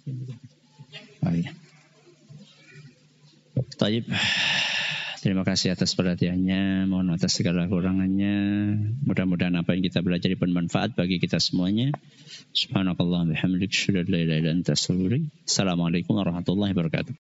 Baik. Taib. Terima kasih atas perhatiannya, mohon atas segala kurangannya. Mudah-mudahan apa yang kita belajar bermanfaat bagi kita semuanya. Subhanakallahumma bihamdika asyhadu an la ilaha illa anta astaghfiruka wa atubu ilaik. Assalamualaikum warahmatullahi wabarakatuh.